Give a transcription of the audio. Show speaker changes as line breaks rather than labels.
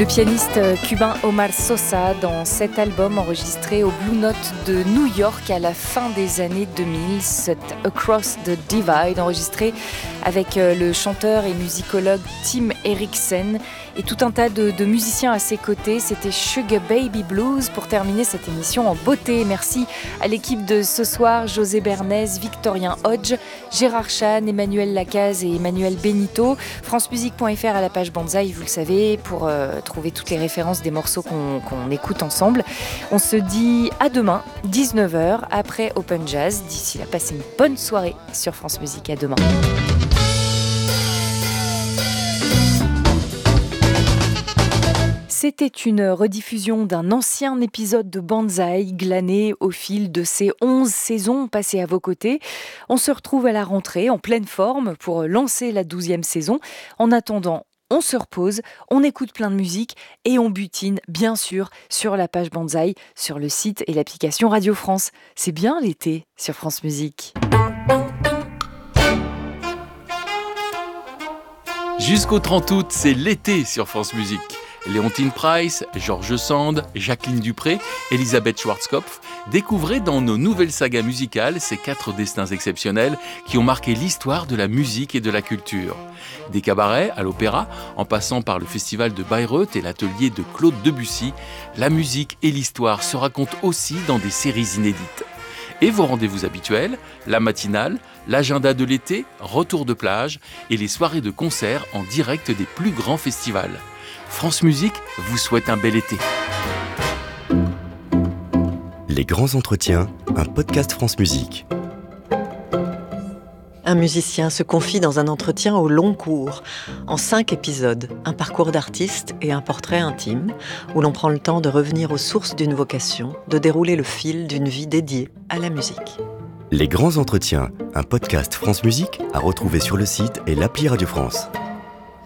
Le pianiste cubain Omar Sosa dans cet album enregistré au Blue Note de New York à la fin des années 2000, cet Across the Divide enregistré avec le chanteur et musicologue Tim Eriksen et tout un tas de musiciens à ses côtés. C'était Sugar Baby Blues pour terminer cette émission en beauté. Merci à l'équipe de ce soir, José Bernays, Victorien Hodge, Gérard Chan, Emmanuel Lacaze et Emmanuel Benito. francemusique.fr à la page Banzai, vous le savez, pour trouver toutes les références des morceaux qu'on écoute ensemble. On se dit à demain, 19h, après Open Jazz. D'ici là, passez une bonne soirée sur France Musique. À demain. C'était une rediffusion d'un ancien épisode de Banzai glané au fil de ces 11 saisons passées à vos côtés. On se retrouve à la rentrée en pleine forme pour lancer la 12e saison. En attendant, on se repose, on écoute plein de musique et on butine, bien sûr, sur la page Banzai, sur le site et l'application Radio France. C'est bien l'été sur France Musique.
Jusqu'au 30 août, c'est l'été sur France Musique. Léontine Price, Georges Sand, Jacqueline Dupré, Elisabeth Schwarzkopf, découvrez dans nos nouvelles sagas musicales ces 4 destins exceptionnels qui ont marqué l'histoire de la musique et de la culture. Des cabarets à l'opéra, en passant par le festival de Bayreuth et l'atelier de Claude Debussy, la musique et l'histoire se racontent aussi dans des séries inédites. Et vos rendez-vous habituels, la matinale, l'agenda de l'été, retour de plage et les soirées de concert en direct des plus grands festivals. France Musique vous souhaite un bel été.
Les grands entretiens, un podcast France Musique.
Un musicien se confie dans un entretien au long cours, en 5 épisodes, un parcours d'artiste et un portrait intime, où l'on prend le temps de revenir aux sources d'une vocation, de dérouler le fil d'une vie dédiée à la musique.
Les grands entretiens, un podcast France Musique à retrouver sur le site et l'appli Radio France.